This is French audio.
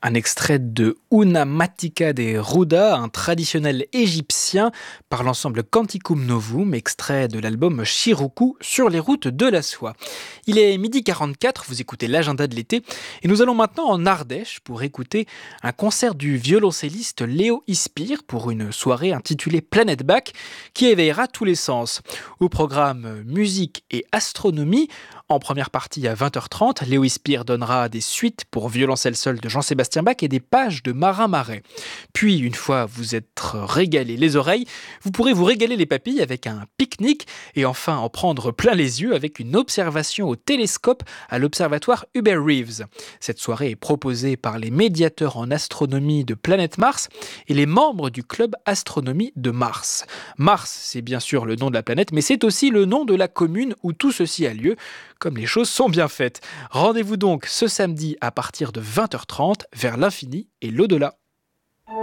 Un extrait de Una Matica de Ruda, un traditionnel égyptien par l'ensemble Canticum Novum, extrait de l'album Shiruku sur les routes de la soie. Il est 12h44, vous écoutez l'agenda de l'été et nous allons maintenant en Ardèche pour écouter un concert du violoncelliste Léo Ispire pour une soirée intitulée Planète Bach qui éveillera tous les sens. Au programme musique et astronomie, en première partie à 20h30, Léo Ispire donnera des suites pour violoncelle seul de Jean-Sébastien Bach et des pages de Marin Marais. Puis, une fois vous êtes régalé les oreilles, vous pourrez vous régaler les papilles avec un pique-nique et enfin en prendre plein les yeux avec une observation au télescope à l'observatoire Hubert Reeves. Cette soirée est proposée par les médiateurs en astronomie de Planète Mars et les membres du club astronomie de Mars. Mars, c'est bien sûr le nom de la planète, mais c'est aussi le nom de la commune où tout ceci a lieu, comme les choses sont bien faites. Rendez-vous donc ce samedi à partir de 20h30 vers l'infini et l'au-delà.